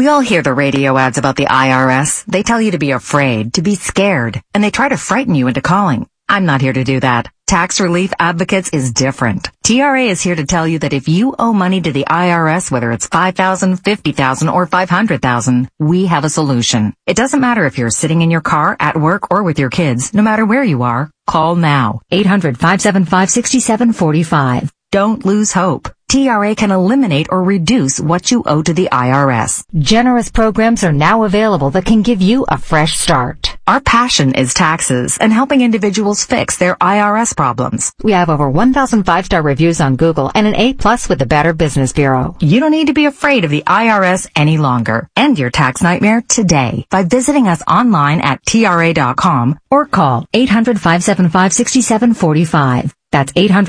We all hear the radio ads about the IRS. They tell you to be afraid, to be scared, and they try to frighten you into calling. I'm not here to do that. Tax Relief Advocates is different. TRA is here to tell you that if you owe money to the IRS, whether it's $5,000, $50,000, or $500,000, we have a solution. It doesn't matter if you're sitting in your car, at work, or with your kids. No matter where you are, call now. 800-575-6745. Don't lose hope. TRA can eliminate or reduce what you owe to the IRS. Generous programs are now available that can give you a fresh start. Our passion is taxes and helping individuals fix their IRS problems. We have over 1,000 5-star reviews on Google and an A+ with the Better Business Bureau. You don't need to be afraid of the IRS any longer. End your tax nightmare today by visiting us online at TRA.com or call 800-575-6745. That's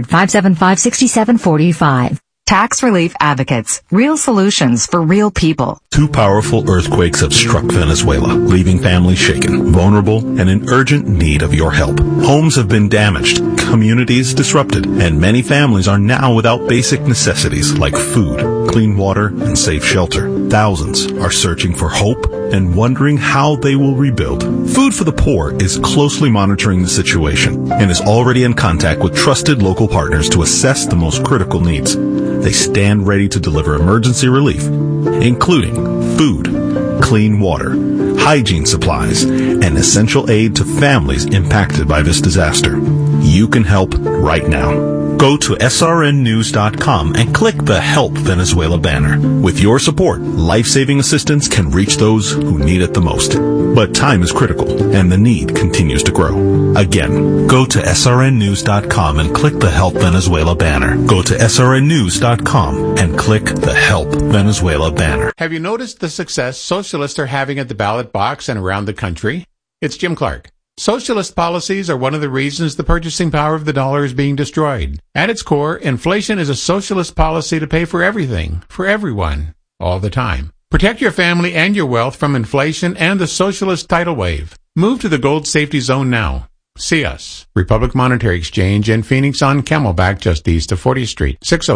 800-575-6745. Tax Relief Advocates. Real solutions for real people. 2 powerful earthquakes have struck Venezuela, leaving families shaken, vulnerable, and in urgent need of your help. Homes have been damaged, communities disrupted, and many families are now without basic necessities like food, clean water, and safe shelter. Thousands are searching for hope and wondering how they will rebuild. Food for the Poor is closely monitoring the situation and is already in contact with trusted local partners to assess the most critical needs. They stand ready to deliver emergency relief, including food, clean water, hygiene supplies, and essential aid to families impacted by this disaster. You can help right now. Go to srnnews.com and click the Help Venezuela banner. With your support, life-saving assistance can reach those who need it the most. But time is critical, and the need continues to grow. Again, go to srnnews.com and click the Help Venezuela banner. Go to srnnews.com and click the Help Venezuela banner. Have you noticed the success socialists are having at the ballot box and around the country? It's Jim Clark. Socialist policies are one of the reasons the purchasing power of the dollar is being destroyed. At its core, inflation is a socialist policy to pay for everything, for everyone, all the time. Protect your family and your wealth from inflation and the socialist tidal wave. Move to the Gold Safety Zone now. See us. Republic Monetary Exchange in Phoenix on Camelback, just east of 40th Street.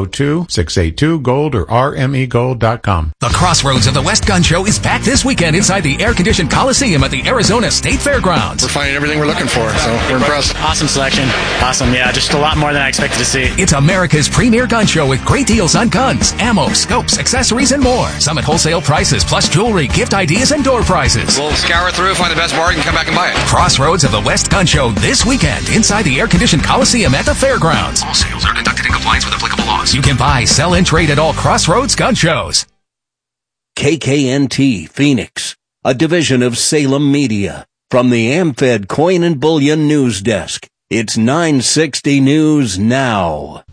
602-682-GOLD or rmegold.com. The Crossroads of the West Gun Show is back this weekend inside the air-conditioned Coliseum at the Arizona State Fairgrounds. We're finding everything we're looking for, so we're impressed. Awesome selection. Awesome, yeah, just a lot more than I expected to see. It's America's premier gun show with great deals on guns, ammo, scopes, accessories, and more. Some at wholesale prices, plus jewelry, gift ideas, and door prizes. We'll scour through, find the best bargain, come back and buy it. Crossroads of the West Gun Show this weekend inside the air-conditioned Coliseum at the Fairgrounds. All sales are conducted in compliance with applicable laws. You can buy, sell, and trade at all Crossroads gun shows. KKNT Phoenix, a division of Salem Media. From the AmFed Coin and Bullion News Desk, it's 960 News Now.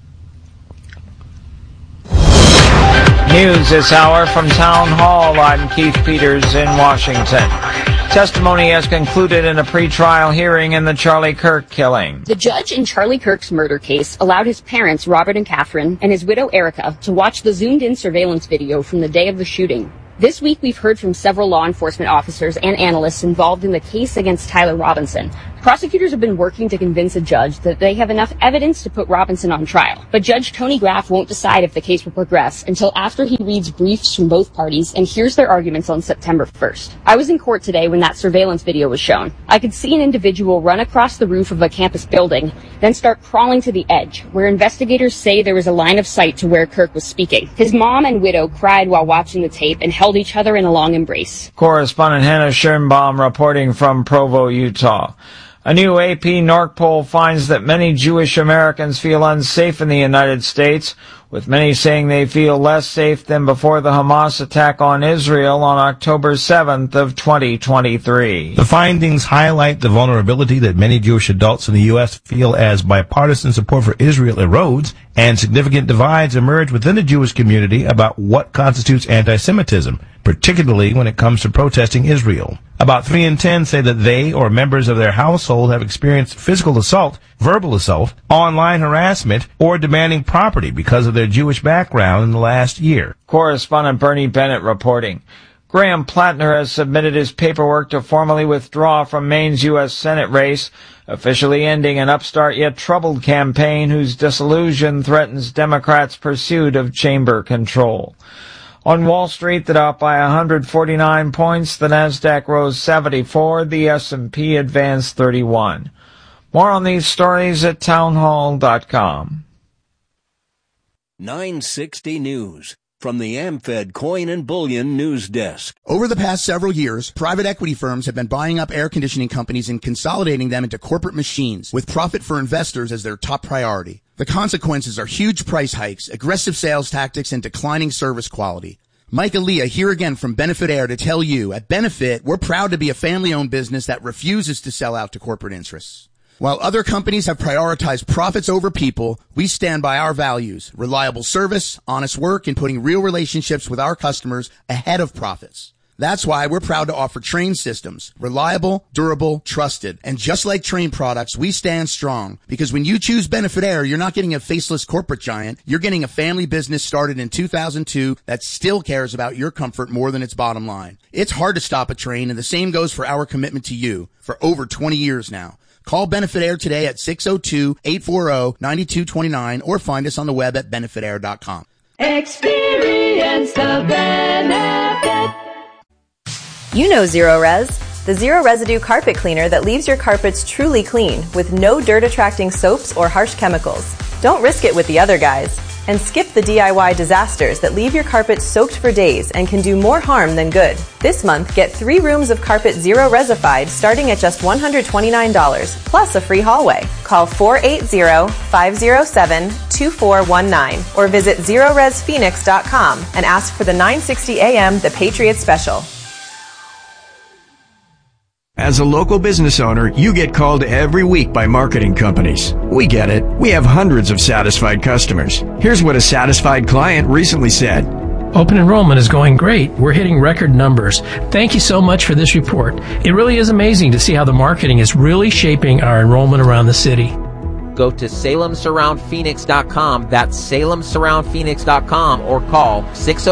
News this hour from Town Hall. I'm Keith Peters in Washington. Testimony has concluded in a pretrial hearing in the Charlie Kirk killing. The judge in Charlie Kirk's murder case allowed his parents, Robert and Catherine, and his widow, Erica, to watch the zoomed-in surveillance video from the day of the shooting. This week, we've heard from several law enforcement officers and analysts involved in the case against Tyler Robinson. Prosecutors have been working to convince a judge that they have enough evidence to put Robinson on trial. But Judge Tony Graff won't decide if the case will progress until after he reads briefs from both parties and hears their arguments on September 1st. I was in court today when that surveillance video was shown. I could see an individual run across the roof of a campus building, then start crawling to the edge, where investigators say there was a line of sight to where Kirk was speaking. His mom and widow cried while watching the tape and held each other in a long embrace. Correspondent Hannah Schirnbaum reporting from Provo, Utah. A new AP NORC poll finds that many Jewish Americans feel unsafe in the United States, with many saying they feel less safe than before the Hamas attack on Israel on October 7th of 2023. The findings highlight the vulnerability that many Jewish adults in the U.S. feel as bipartisan support for Israel erodes and significant divides emerge within the Jewish community about what constitutes anti-Semitism, particularly when it comes to protesting Israel. About 3 in 10 say that they or members of their household have experienced physical assault, verbal assault, online harassment, or demanding property because of their Jewish background in the last year. Correspondent Bernie Bennett reporting. Graham Plattner has submitted his paperwork to formally withdraw from Maine's U.S. Senate race, officially ending an upstart yet troubled campaign whose dissolution threatens Democrats' pursuit of chamber control. On Wall Street, the Dow by 149 points, the Nasdaq rose 74, the S&P advanced 31. More on these stories at townhall.com. 960 News from the AmFed Coin and Bullion News Desk. Over the past several years, private equity firms have been buying up air conditioning companies and consolidating them into corporate machines, with profit for investors as their top priority. The consequences are huge price hikes, aggressive sales tactics, and declining service quality. Mike Aaliyah here again from Benefit Air to tell you, at Benefit, we're proud to be a family-owned business that refuses to sell out to corporate interests. While other companies have prioritized profits over people, we stand by our values: reliable service, honest work, and putting real relationships with our customers ahead of profits. That's why we're proud to offer Trane systems. Reliable, durable, trusted. And just like Trane products, we stand strong. Because when you choose Benefit Air, you're not getting a faceless corporate giant. You're getting a family business started in 2002 that still cares about your comfort more than its bottom line. It's hard to stop a Trane, and the same goes for our commitment to you for over 20 years now. Call Benefit Air today at 602-840-9229 or find us on the web at benefitair.com. Experience the benefit. You know Zero Res, the zero residue carpet cleaner that leaves your carpets truly clean with no dirt attracting soaps or harsh chemicals. Don't risk it with the other guys. And skip the DIY disasters that leave your carpet soaked for days and can do more harm than good. This month, get 3 rooms of carpet Zero Resified starting at just $129, plus a free hallway. Call 480-507-2419 or visit ZeroResPhoenix.com and ask for the 960 AM The Patriot Special. As a local business owner, you get called every week by marketing companies. We get it. We have hundreds of satisfied customers. Here's what a satisfied client recently said. Open enrollment is going great. We're hitting record numbers. Thank you so much for this report. It really is amazing to see how the marketing is really shaping our enrollment around the city. Go to SalemSurroundPhoenix.com. That's SalemSurroundPhoenix.com or call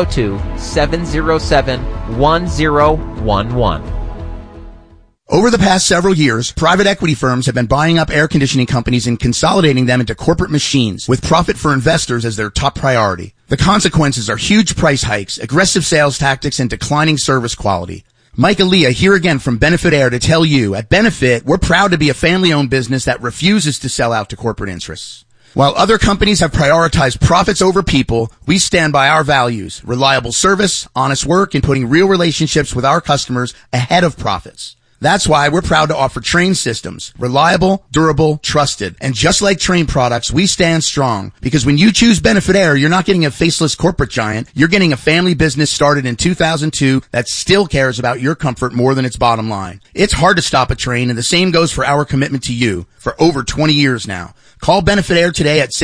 602-707-1011. Over the past several years, private equity firms have been buying up air conditioning companies and consolidating them into corporate machines, with profit for investors as their top priority. The consequences are huge price hikes, aggressive sales tactics, and declining service quality. Mike Aaliyah here again from Benefit Air to tell you, at Benefit, we're proud to be a family-owned business that refuses to sell out to corporate interests. While other companies have prioritized profits over people, we stand by our values: reliable service, honest work, and putting real relationships with our customers ahead of profits. That's why we're proud to offer Trane systems. Reliable, durable, trusted. And just like Trane products, we stand strong. Because when you choose Benefit Air, you're not getting a faceless corporate giant. You're getting a family business started in 2002 that still cares about your comfort more than its bottom line. It's hard to stop a Trane, and the same goes for our commitment to you for over 20 years now. Call Benefit Air today at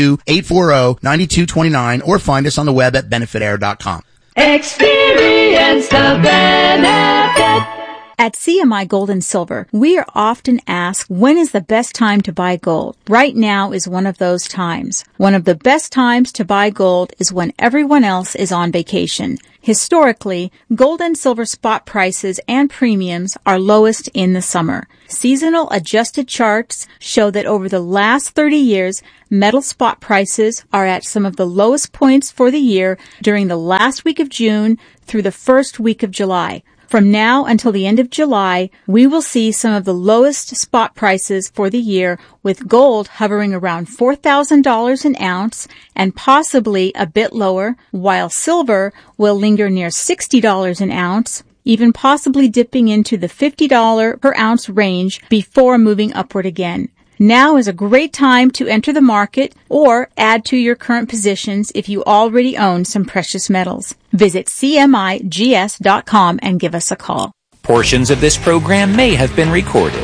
602-840-9229 or find us on the web at benefitair.com. Experience the benefit. At CMI Gold and Silver, we are often asked, when is the best time to buy gold? Right now is one of those times. One of the best times to buy gold is when everyone else is on vacation. Historically, gold and silver spot prices and premiums are lowest in the summer. Seasonal adjusted charts show that over the last 30 years, metal spot prices are at some of the lowest points for the year during the last week of June through the first week of July. From now until the end of July, we will see some of the lowest spot prices for the year, with gold hovering around $4,000 an ounce and possibly a bit lower, while silver will linger near $60 an ounce, even possibly dipping into the $50 per ounce range before moving upward again. Now is a great time to enter the market or add to your current positions if you already own some precious metals. Visit CMIGS.com and give us a call. Portions of this program may have been recorded.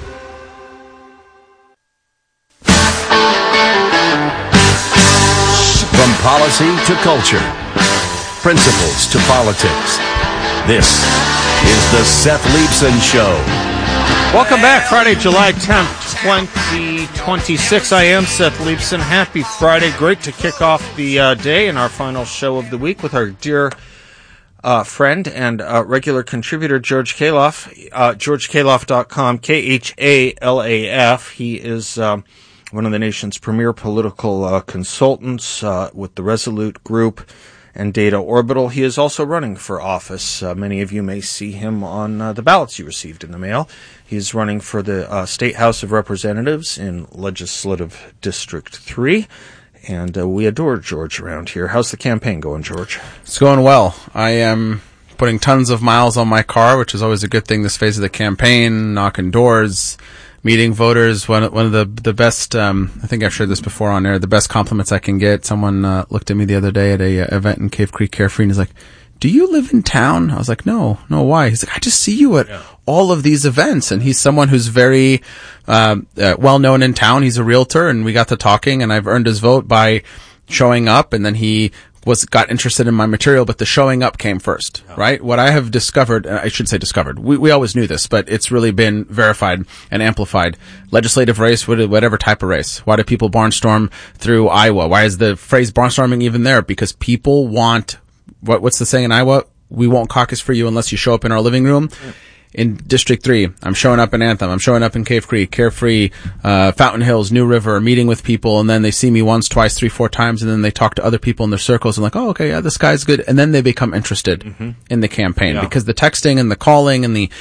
From policy to culture, principles to politics, this is the Seth Leibsohn Show. Welcome back, Friday, July 10th, 2026. I am Seth Leibsohn. Happy Friday. Great to kick off the day and our final show of the week with our dear friend and regular contributor, George Khalaf. GeorgeKhalaf.com, Khalaf. He is one of the nation's premier political consultants with the Resolute Group and Data Orbital. He is also running for office. Many of you may see him on the ballots you received in the mail. He's running for the State House of Representatives in Legislative District 3. And we adore George around here. How's the campaign going, George? It's going well. I am putting tons of miles on my car, which is always a good thing this phase of the campaign, knocking doors, meeting voters. One of the best, I think I've shared this before on air, the best compliments I can get. Someone looked at me the other day at a event in Cave Creek Carefree and he's like, "Do you live in town?" I was like, No, why? He's like, "I just see you at all of these events." And he's someone who's very well known in town. He's a realtor, and we got to talking, and I've earned his vote by showing up, and then he got interested in my material, but the showing up came first, right? What I have discovered, I should say discovered, we always knew this, but it's really been verified and amplified. Legislative race, whatever type of race. Why do people barnstorm through Iowa? Why is the phrase barnstorming even there? Because people want, what's the saying in Iowa? We won't caucus for you unless you show up in our living room. In District 3, I'm showing up in Anthem, I'm showing up in Cave Creek, Carefree, Fountain Hills, New River, meeting with people, and then they see me once, twice, 3, 4 times, and then they talk to other people in their circles and like, oh, okay, yeah, this guy's good. And then they become interested in the campaign because the texting and the calling and the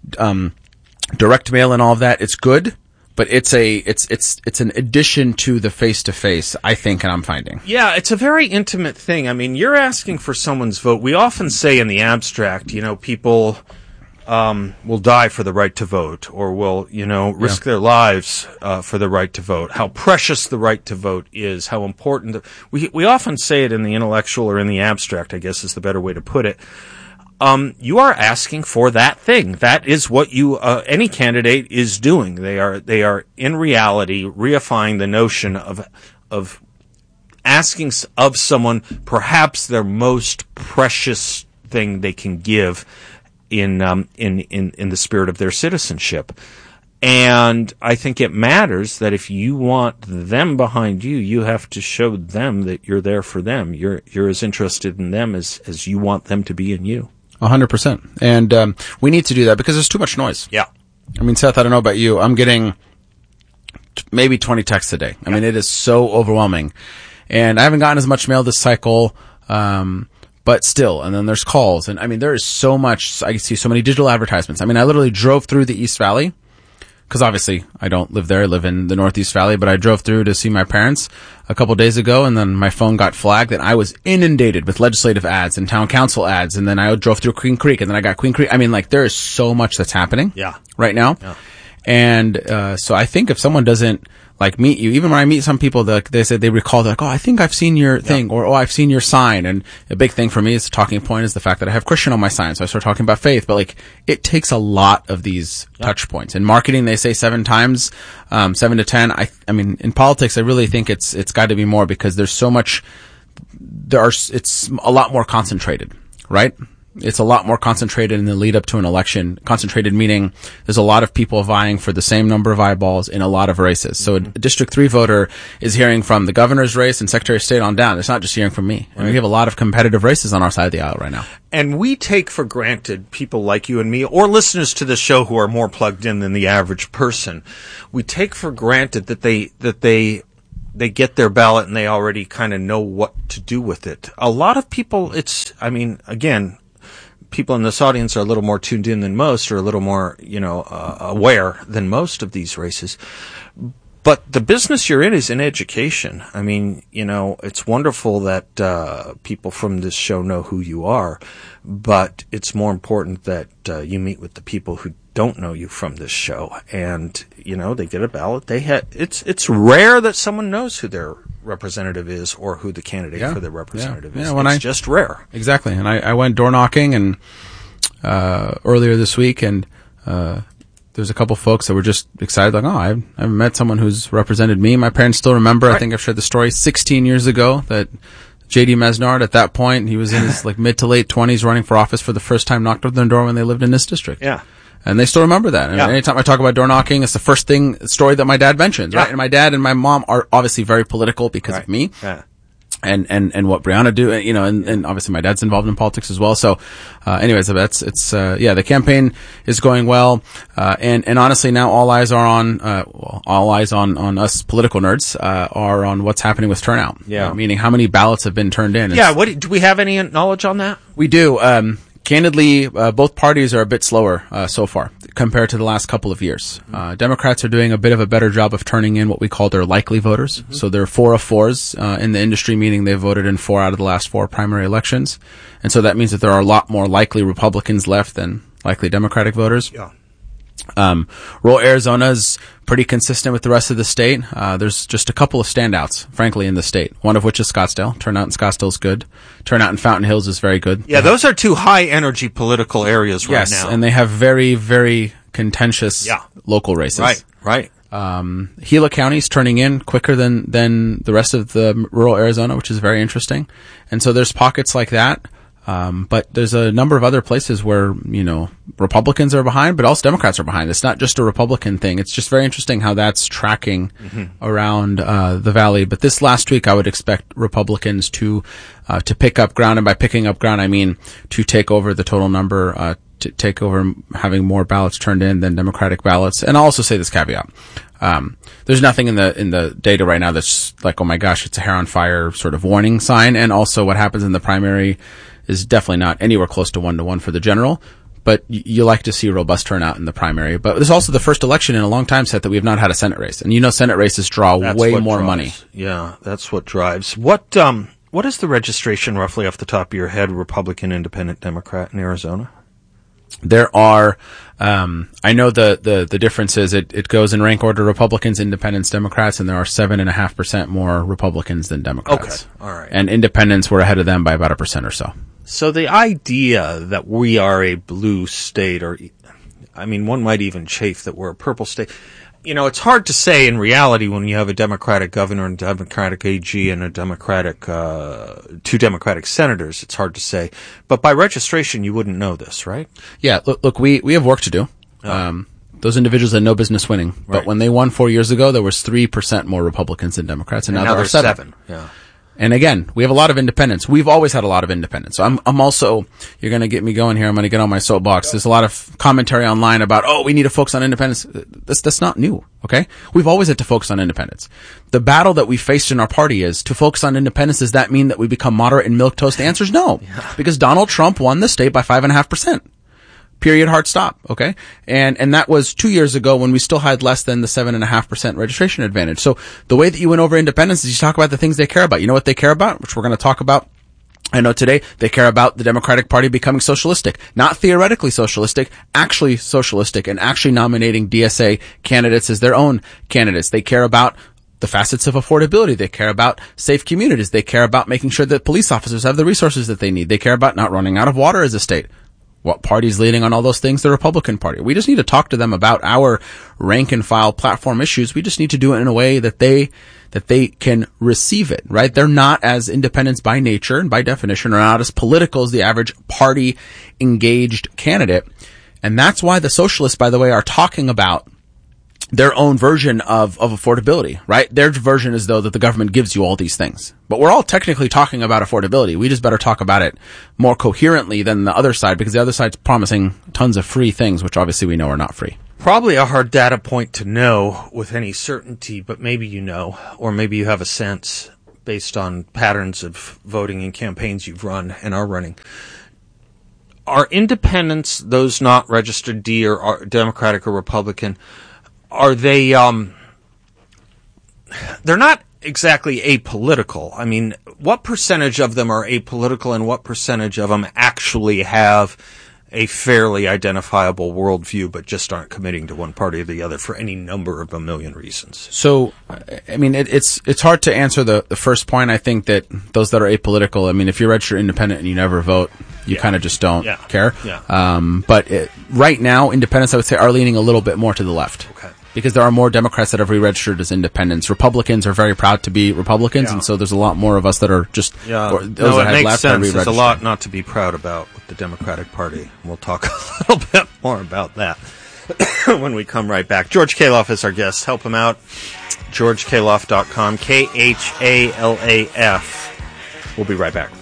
direct mail and all of that, it's good. But it's an addition to the face-to-face, I think, and I'm finding. Yeah, it's a very intimate thing. I mean, you're asking for someone's vote. We often say in the abstract, people will die for the right to vote, or will, risk their lives for the right to vote. How precious the right to vote is, how important. We often say it in the intellectual or in the abstract, I guess is the better way to put it. You are asking for that thing. That is what any candidate is doing. They are in reality reifying the notion of asking of someone perhaps their most precious thing they can give in the spirit of their citizenship. And I think it matters that if you want them behind you, you have to show them that you're there for them. You're as interested in them as you want them to be in you. 100%. And we need to do that because there's too much noise. Yeah. I mean, Seth, I don't know about you. I'm getting maybe 20 texts a day. I mean, it is so overwhelming. And I haven't gotten as much mail this cycle, but still. And then there's calls. And I mean, there is so much. I see so many digital advertisements. I mean, I literally drove through the East Valley because obviously I don't live there. I live in the Northeast Valley, but I drove through to see my parents a couple days ago, and then my phone got flagged, and I was inundated with legislative ads and town council ads, and then I drove through Queen Creek, and then I got Queen Creek. I mean, like, there is so much that's happening right now. Yeah. And so I think if someone doesn't meet you, even when I meet some people, they say they recall, they're like, oh, I think I've seen your thing, or oh, I've seen your sign. And a big thing for me is the talking point is the fact that I have Christian on my sign, so I start talking about faith. But it takes a lot of these touch points. In marketing, they say 7 times, 7 to 10. I mean, in politics, I really think it's got to be more because there's so much. It's a lot more concentrated, right? It's a lot more concentrated in the lead up to an election. Concentrated meaning there's a lot of people vying for the same number of eyeballs in a lot of races. So a District 3 voter is hearing from the governor's race and Secretary of State on down. It's not just hearing from me. And we have a lot of competitive races on our side of the aisle right now. And we take for granted people like you and me, or listeners to the show who are more plugged in than the average person. We take for granted that they get their ballot and they already kind of know what to do with it. A lot of people, people in this audience are a little more tuned in than most, or a little more, aware than most of these races. But the business you're in is in education. I mean, it's wonderful that people from this show know who you are, but it's more important that you meet with the people who don't know you from this show, and they get a ballot. It's rare that someone knows who their representative is or who the candidate for their representative is. It's just rare. Exactly. And I went door knocking and earlier this week, and there's a couple folks that were just excited, like, oh, I've met someone who's represented me. My parents still remember. Right. I think I've shared the story 16 years ago that J.D. Mesnard, at that point, he was in his mid to late 20s, running for office for the first time, knocked on their door when they lived in this district. Yeah. And they still remember that. And anytime I talk about door knocking, it's the first story that my dad mentions, right? And my dad and my mom are obviously very political because of me. Yeah. and what Brianna do, and obviously my dad's involved in politics as well. So, anyways, the campaign is going well. And honestly now all eyes are on us political nerds, are on what's happening with turnout. Yeah. Meaning how many ballots have been turned in. Do we have any knowledge on that? We do. Candidly, both parties are a bit slower so far compared to the last couple of years. Democrats are doing a bit of a better job of turning in what we call their likely voters. Mm-hmm. So they're 4 of 4s in the industry, meaning they've voted in 4 out of the last 4 primary elections. And so that means that there are a lot more likely Republicans left than likely Democratic voters. Yeah. Rural Arizona is pretty consistent with the rest of the state. There's just a couple of standouts, frankly, in the state. One of which is Scottsdale. Turnout in Scottsdale is good. Turnout in Fountain Hills is very good. Yeah, those are 2 high-energy political areas right now. Yes, and they have very, very contentious local races. Right. Gila County is turning in quicker than the rest of the rural Arizona, which is very interesting. And so there's pockets like that. But there's a number of other places where, Republicans are behind, but also Democrats are behind. It's not just a Republican thing. It's just very interesting how that's tracking around the valley. But this last week, I would expect Republicans to pick up ground. And by picking up ground, I mean to take over the total number, to take over having more ballots turned in than Democratic ballots. And I'll also say this caveat. There's nothing in the data right now that's like, oh my gosh, it's a hair on fire sort of warning sign. And also what happens in the primary is definitely not anywhere close to 1-to-1 for the general, but you like to see robust turnout in the primary. But this is also the first election in a long time set that we have not had a Senate race. And Senate races draw way more money. Yeah, that's what drives. What is the registration roughly off the top of your head, Republican, Independent, Democrat in Arizona? There are, I know the difference is it goes in rank order: Republicans, Independents, Democrats, and there are 7.5% more Republicans than Democrats. Okay, all right. And Independents were ahead of them by about 1% or so. So the idea that we are a blue state, one might even chafe that we're a purple state. It's hard to say in reality when you have a Democratic governor and a Democratic AG and a Democratic, 2 Democratic senators. It's hard to say. But by registration, you wouldn't know this, right? Yeah, look, we have work to do. Those individuals had no business winning. Right. But when they won 4 years ago, there was 3% more Republicans than Democrats, and now there are 7. Yeah. And again, we have a lot of independents. We've always had a lot of independents. So I'm also, you're going to get me going here. I'm going to get on my soapbox. There's a lot of commentary online about, we need to focus on independence. That's not new. Okay. We've always had to focus on independence. The battle that we faced in our party is to focus on independence. Does that mean that we become moderate and milquetoast? The answer is no, because Donald Trump won the state by 5.5%. Period, hard stop. Okay. And that was 2 years ago when we still had less than the 7.5% registration advantage. So the way that you win over independents is you talk about the things they care about. You know what they care about, which we're going to talk about. I know today they care about the Democratic Party becoming socialistic, not theoretically socialistic, actually socialistic, and actually nominating DSA candidates as their own candidates. They care about the facets of affordability. They care about safe communities. They care about making sure that police officers have the resources that they need. They care about not running out of water as a state. What party's leading on all those things? The Republican Party. We just need to talk to them about our rank and file platform issues. We just need to do it in a way that they can receive it, right? They're not as independents by nature and by definition are not as political as the average party engaged candidate. And that's why the socialists, by the way, are talking about their own version of affordability, right? Their version is though that the government gives you all these things. But we're all technically talking about affordability. We just better talk about it more coherently than the other side, because the other side's promising tons of free things, which obviously we know are not free. Probably a hard data point to know with any certainty, but maybe you know, or maybe you have a sense based on patterns of voting and campaigns you've run and are running. Are independents, those not registered D or Democratic or Republican, are they, they're not exactly apolitical. I mean, what percentage of them are apolitical and what percentage of them actually have a fairly identifiable worldview but just aren't committing to one party or the other for any number of a million reasons? So, I mean, it's hard to answer the first point. I think that those that are apolitical, I mean, if you're registered independent and you never vote, you kind of just don't care. Yeah. But right now, independents, I would say, are leaning a little bit more to the left. Okay. Because there are more Democrats that have re-registered as independents. Republicans are very proud to be Republicans, and so there's a lot more of us that are just those that have left are re-registered. There's a lot not to be proud about with the Democratic Party. We'll talk a little bit more about that when we come right back. George Khalaf is our guest. Help him out. GeorgeKhalaf.com. KHALAF. We'll be right back.